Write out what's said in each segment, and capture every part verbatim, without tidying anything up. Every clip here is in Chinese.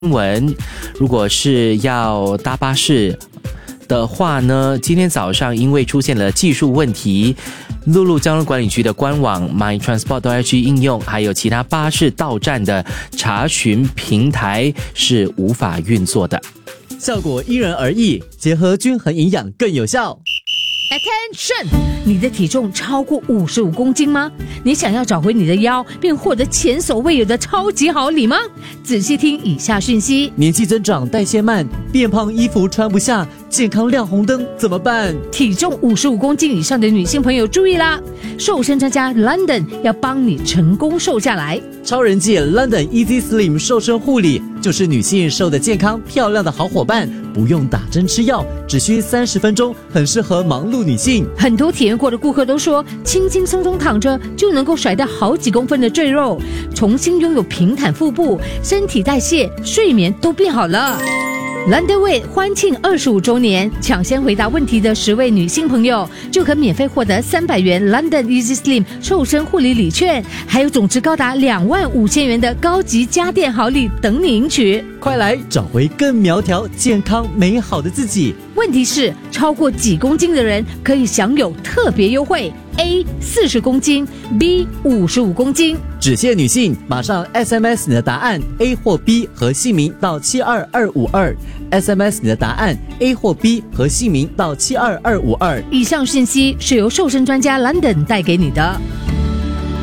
文。如果是要搭巴士的话呢，今天早上因为出现了技术问题，陆路交通管理局的官网 mytransport.sg 应用还有其他巴士到站的查询平台是无法运作的。 效果因人而异，结合均衡营养更有效。 Attention！ 你的体重超过五十五公斤吗？你想要找回你的腰，并获得前所未有的超级好礼吗？仔细听以下讯息： 年纪增长，代谢慢，变胖，衣服穿不下，健康亮红灯，怎么办？ 体重五十五公斤以上的女性朋友注意啦！瘦身专家 London 要帮你成功瘦下来。 超人气 London Easy Slim 瘦身护理就是女性瘦得健康漂亮的好伙伴，不用打针吃药，只需三十分钟，很适合忙碌女性。 很多体验过的顾客都说，轻轻松松躺着就能够甩掉好几公分的赘肉，重新拥有平坦腹部，身体代谢、睡眠都变好了。London Weight 欢庆二十五周年，抢先回答问题的十位女性朋友就可免费获得三百元 London Easy Slim 瘦身护理礼券，还有总值高达两万五千元的高级家电好礼等你赢取。 快来找回更苗条、健康、美好的自己。 问题是，超过几公斤的人可以享有特别优惠 ：A 四十公斤 ，B 五十五公斤。 只限女性，马上 S M S 你的答案 A 或 B 和姓名到七二二五二 ，S M S 你的答案 A 或 B 和姓名到七二二五二。 以上信息是由瘦身专家 London 带给你的。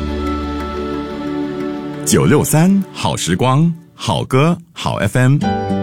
九六三好时光，好歌好 F M。